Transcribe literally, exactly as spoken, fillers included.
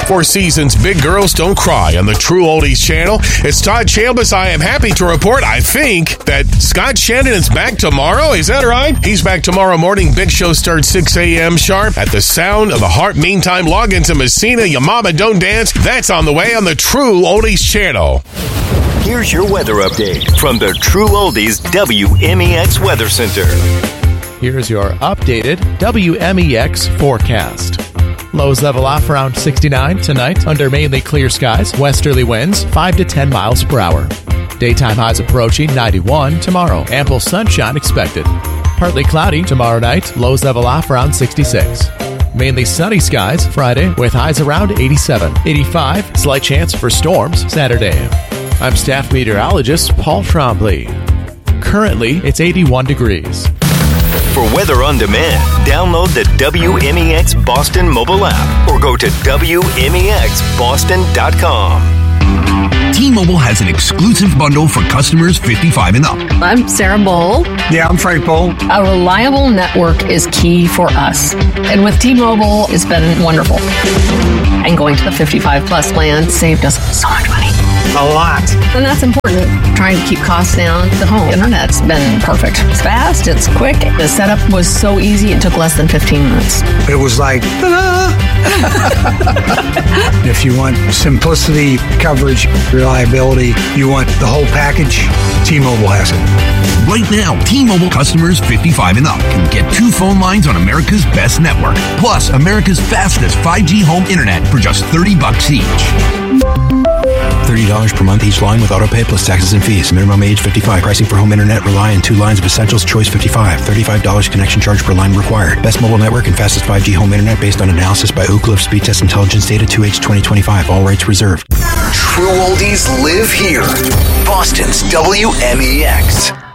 Four Seasons Big Girls Don't Cry on the True Oldies channel. It's Todd Chambers. I am happy to report, I think, that Scott Shannon is back tomorrow. Is that right? He's back tomorrow morning. Big show starts six a.m. sharp at the Sound of the Heart. Meantime, log into Messina. Your Mama Don't Dance. That's on the way on the True Oldies channel. Here's your weather update from the True Oldies W M E X Weather Center. Here's your updated W M E X forecast. Lows level off around sixty-nine tonight under mainly clear skies. Westerly winds five to ten miles per hour. Daytime highs approaching ninety-one tomorrow. Ample sunshine expected. Partly cloudy tomorrow night. Lows level off around sixty-six. Mainly sunny skies Friday with highs around eighty-seven. eighty-five, slight chance for storms Saturday. I'm staff meteorologist Paul Trombley. Currently, it's eighty-one degrees. For weather on demand, download the W M E X Boston mobile app or go to W M E X Boston dot com. T-Mobile has an exclusive bundle for customers fifty-five and up. I'm Sarah Bowl. Yeah, I'm Frank Bowl. A reliable network is key for us. And with T-Mobile, it's been wonderful. And going to the fifty-five plus plan saved us so much money. A lot. And that's important. Trying to keep costs down. The home internet's been perfect. It's fast, it's quick. The setup was so easy, it took less than fifteen minutes. It was like, ta-da! If you want simplicity, coverage, reliability, you want the whole package, T-Mobile has it. Right now, T-Mobile customers fifty-five and up can get two phone lines on America's best network, plus America's fastest five G home internet for just thirty bucks each. thirty dollars per month each line with autopay plus taxes and fees. Minimum age fifty-five. Pricing for home internet rely on two lines of Essentials Choice fifty-five. thirty-five dollars connection charge per line required. Best mobile network and fastest five G home internet based on analysis by Ookla of Speed Test Intelligence Data two H twenty twenty-five. All rights reserved. True Oldies live here. Boston's W M E X.